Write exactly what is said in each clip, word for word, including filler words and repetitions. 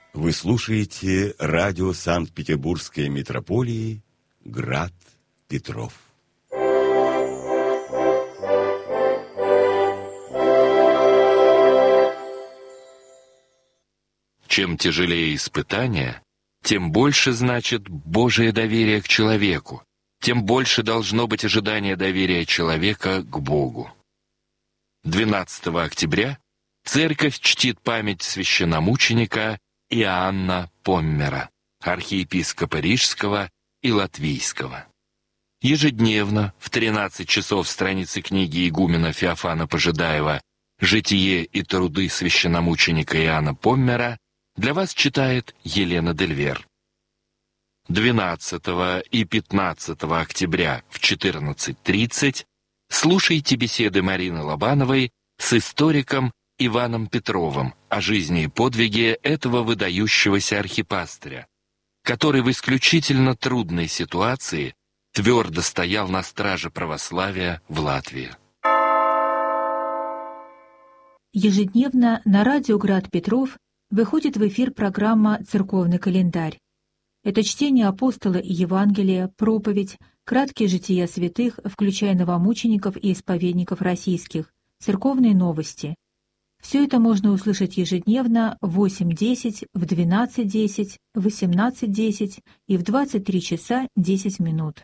Вы слушаете радио Санкт-Петербургской митрополии «Град Петров». Чем тяжелее испытание, тем больше значит Божие доверие к человеку, тем больше должно быть ожидание доверия человека к Богу. двенадцатого октября Церковь чтит память священномученика Иоанна Поммера, архиепископа Рижского и Латвийского. Ежедневно в тринадцать часов страницы книги игумена Феофана Пожидаева «Житие и труды священномученика Иоанна Поммера» для вас читает Елена Дельвер. двенадцатого и пятнадцатого октября в четырнадцать тридцать слушайте беседы Марины Лобановой с историком Иваном Петровым о жизни и подвиге этого выдающегося архипастыря, который в исключительно трудной ситуации твердо стоял на страже православия в Латвии. Ежедневно на радио «Град Петров» выходит в эфир программа «Церковный календарь». Это чтение апостола и Евангелия, проповедь, краткие жития святых, включая новомучеников и исповедников российских, церковные новости. Все это можно услышать ежедневно в восемь десять, в двенадцать десять, в восемнадцать десять и в двадцать три часа десять минут.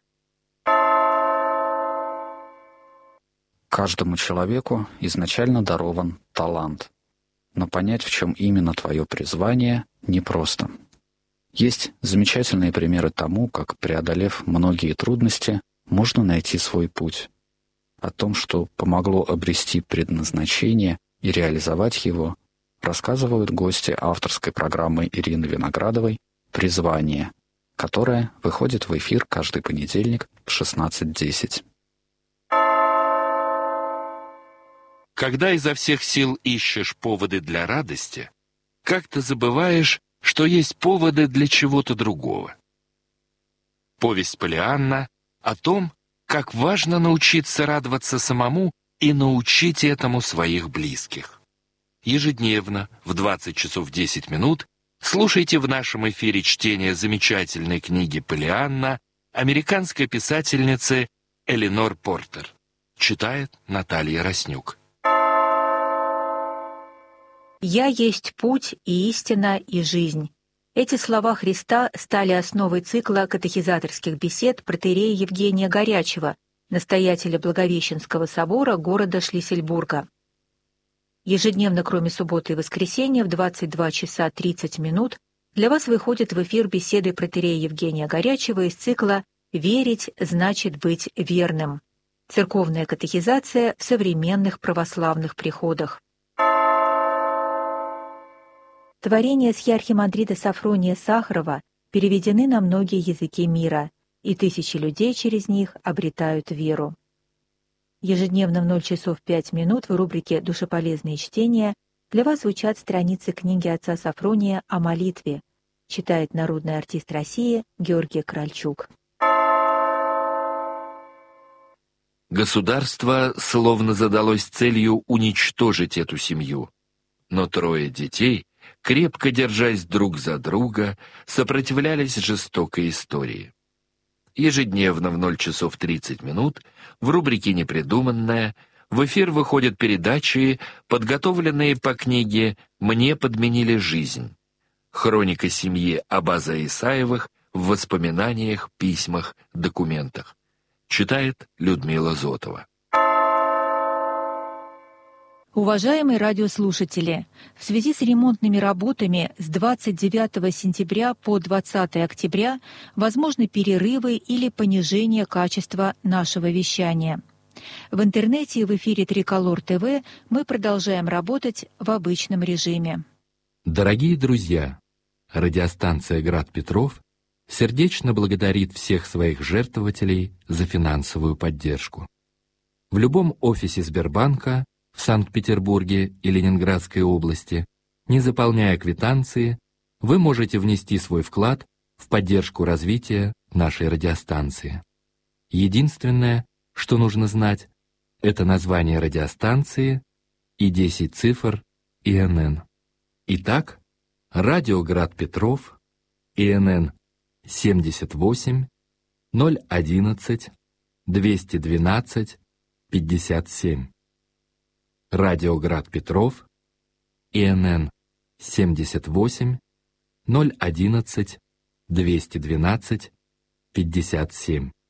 Каждому человеку изначально дарован талант, но понять, в чем именно твое призвание, непросто. Есть замечательные примеры тому, как, преодолев многие трудности, можно найти свой путь. О том, что помогло обрести предназначение и реализовать его, рассказывают гости авторской программы Ирины Виноградовой «Призвание», которая выходит в эфир каждый понедельник в шестнадцать десять. Когда изо всех сил ищешь поводы для радости, как-то забываешь, что есть поводы для чего-то другого. Повесть Полианна о том, как важно научиться радоваться самому и научить этому своих близких. Ежедневно в двадцать часов десять минут слушайте в нашем эфире чтение замечательной книги Полианна американской писательницы Эленор Портер. Читает Наталья Роснюк. «Я есть путь и истина и жизнь». Эти слова Христа стали основой цикла катехизаторских бесед протоиерея Евгения Горячева, настоятеля Благовещенского собора города Шлиссельбурга. Ежедневно, кроме субботы и воскресенья, в двадцать два часа тридцать минут для вас выходят в эфир беседы протоиерея Евгения Горячева из цикла «Верить значит быть верным». Церковная катехизация в современных православных приходах. Творения схиархимандрита Сафрония Сахарова переведены на многие языки мира, и тысячи людей через них обретают веру. Ежедневно в ноль часов пять минут в рубрике «Душеполезные чтения» для вас звучат страницы книги отца Сафрония о молитве, читает народный артист России Георгий Кральчук. Государство словно задалось целью уничтожить эту семью, но трое детей, крепко держась друг за друга, сопротивлялись жестокой истории. Ежедневно в ноль часов тридцать минут в рубрике «Непридуманное» в эфир выходят передачи, подготовленные по книге «Мне подменили жизнь». Хроника семьи Абаза Исаевых в воспоминаниях, письмах, документах. Читает Людмила Зотова. Уважаемые радиослушатели, в связи с ремонтными работами с двадцать девятого сентября по двадцатое октября возможны перерывы или понижение качества нашего вещания. В интернете и в эфире Триколор ТВ мы продолжаем работать в обычном режиме. Дорогие друзья, радиостанция «Град Петров» сердечно благодарит всех своих жертвователей за финансовую поддержку. В любом офисе Сбербанка в Санкт-Петербурге и Ленинградской области, не заполняя квитанции, вы можете внести свой вклад в поддержку развития нашей радиостанции. Единственное, что нужно знать, это название радиостанции и десять цифр И Н Н. Итак, Радио Град Петров, ИНН семьдесят восемь ноль одиннадцать двести двенадцать пятьдесят семь. Радио Град Петров, ИНН семьдесят восемь ноль одиннадцать двести двенадцать пятьдесят семь.